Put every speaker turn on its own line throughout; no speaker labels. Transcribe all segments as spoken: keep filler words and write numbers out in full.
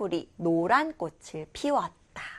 샘물이 노란 꽃을 피웠다.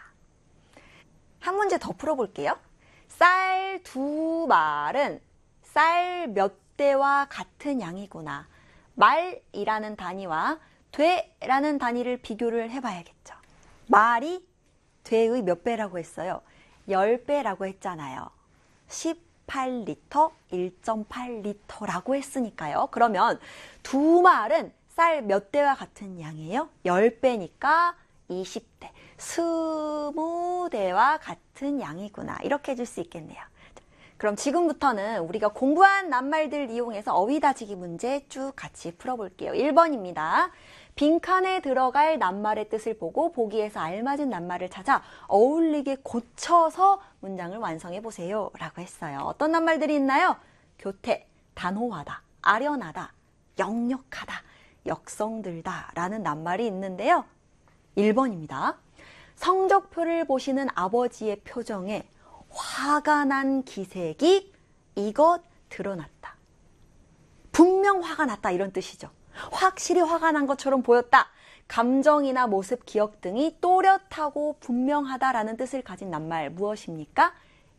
한 문제 더 풀어볼게요. 쌀 두 말은 쌀 몇 대와 같은 양이구나. 말이라는 단위와 되라는 단위를 비교를 해봐야겠죠. 말이 되의 몇 배라고 했어요? 십 배라고 했잖아요. 십팔 리터, 일 점 팔 리터라고 했으니까요. 그러면 두 말은 쌀 몇 대와 같은 양이에요? 십 배니까 이십 대, 이십 대와 같은 양이구나. 이렇게 해줄 수 있겠네요. 그럼 지금부터는 우리가 공부한 낱말들 이용해서 어휘 다지기 문제 쭉 같이 풀어볼게요. 일 번입니다. 빈칸에 들어갈 낱말의 뜻을 보고 보기에서 알맞은 낱말을 찾아 어울리게 고쳐서 문장을 완성해 보세요 라고 했어요. 어떤 낱말들이 있나요? 교태, 단호하다, 아련하다, 역력하다, 역성들다 라는 낱말이 있는데요. 일 번입니다. 성적표를 보시는 아버지의 표정에 화가 난 기색이 이것 드러났다. 분명 화가 났다 이런 뜻이죠. 확실히 화가 난 것처럼 보였다. 감정이나 모습, 기억 등이 또렷하고 분명하다라는 뜻을 가진 낱말 무엇입니까?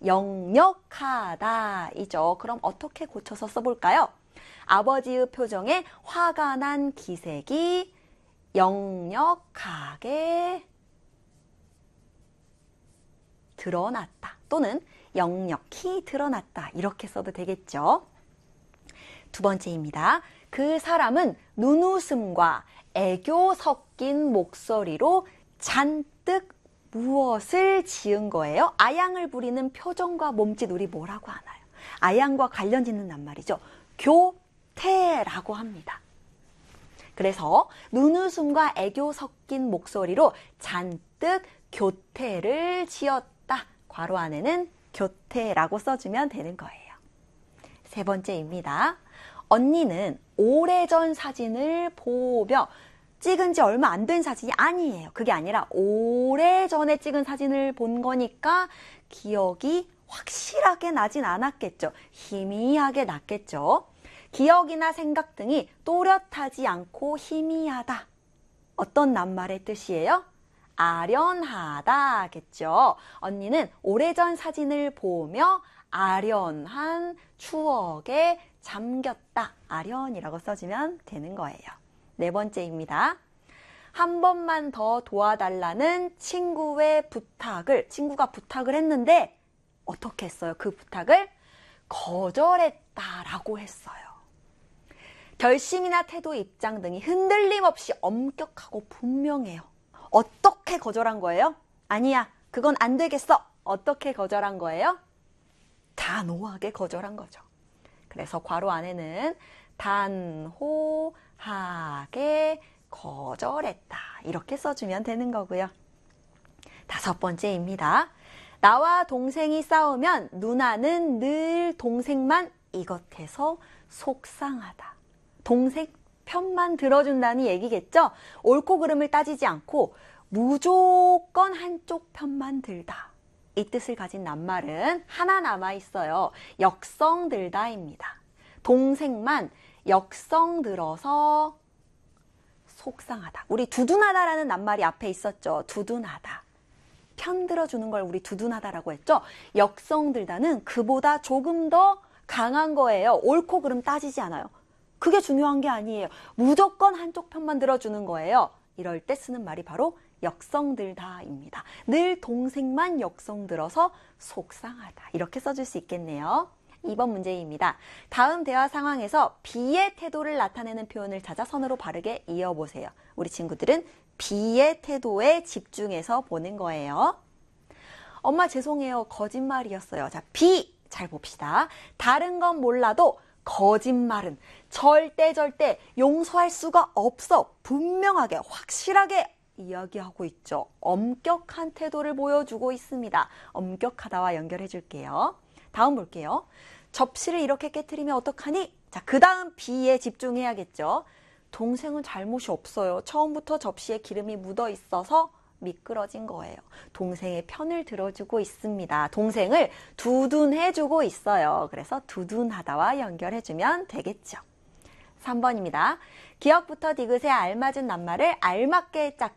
역력하다 이죠. 그럼 어떻게 고쳐서 써볼까요? 아버지의 표정에 화가 난 기색이 역력하게 드러났다. 또는 역력히 드러났다. 이렇게 써도 되겠죠. 두 번째입니다. 그 사람은 눈웃음과 애교 섞인 목소리로 잔뜩 무엇을 지은 거예요? 아양을 부리는 표정과 몸짓 우리 뭐라고 하나요? 아양과 관련 짓는 낱말이죠. 교태라고 합니다. 그래서 눈웃음과 애교 섞인 목소리로 잔뜩 교태를 지었다. 괄호 안에는 교태라고 써주면 되는 거예요. 세 번째입니다. 언니는 오래전 사진을 보며 찍은 지 얼마 안 된 사진이 아니에요. 그게 아니라 오래전에 찍은 사진을 본 거니까 기억이 확실하게 나진 않았겠죠. 희미하게 났겠죠. 기억이나 생각 등이 또렷하지 않고 희미하다. 어떤 낱말의 뜻이에요? 아련하다겠죠. 언니는 오래전 사진을 보며 아련한 추억에 잠겼다. 아련이라고 써주면 되는 거예요. 네 번째입니다. 한 번만 더 도와달라는 친구의 부탁을, 친구가 부탁을 했는데 어떻게 했어요? 그 부탁을 거절했다라고 했어요. 결심이나 태도, 입장 등이 흔들림 없이 엄격하고 분명해요. 어떻게 거절한 거예요? 아니야, 그건 안 되겠어. 어떻게 거절한 거예요? 단호하게 거절한 거죠. 그래서 괄호 안에는 단호하게 거절했다. 이렇게 써주면 되는 거고요. 다섯 번째입니다. 나와 동생이 싸우면 누나는 늘 동생만 이것해서 속상하다. 동생 편만 들어준다는 얘기겠죠? 옳고 그름을 따지지 않고 무조건 한쪽 편만 들다. 이 뜻을 가진 낱말은 하나 남아있어요. 역성들다입니다. 동생만 역성들어서 속상하다. 우리 두둔하다라는 낱말이 앞에 있었죠. 두둔하다. 편 들어주는 걸 우리 두둔하다라고 했죠. 역성들다는 그보다 조금 더 강한 거예요. 옳고 그름 따지지 않아요. 그게 중요한 게 아니에요. 무조건 한쪽 편만 들어주는 거예요. 이럴 때 쓰는 말이 바로 역성들다입니다. 늘 동생만 역성들어서 속상하다. 이렇게 써줄 수 있겠네요. 이 번 문제입니다. 다음 대화 상황에서 비의 태도를 나타내는 표현을 찾아 선으로 바르게 이어보세요. 우리 친구들은 비의 태도에 집중해서 보는 거예요. 엄마 죄송해요. 거짓말이었어요. 자, 비 잘 봅시다. 다른 건 몰라도 거짓말은 절대 절대 용서할 수가 없어. 분명하게 확실하게 이야기하고 있죠. 엄격한 태도를 보여주고 있습니다. 엄격하다와 연결해 줄게요. 다음 볼게요. 접시를 이렇게 깨트리면 어떡하니? 자, 그 다음 비에 집중해야겠죠. 동생은 잘못이 없어요. 처음부터 접시에 기름이 묻어 있어서 미끄러진 거예요. 동생의 편을 들어주고 있습니다. 동생을 두둔해주고 있어요. 그래서 두둔하다와 연결해주면 되겠죠. 삼 번입니다. 기억부터 디귿에 알맞은 낱말을 알맞게 짝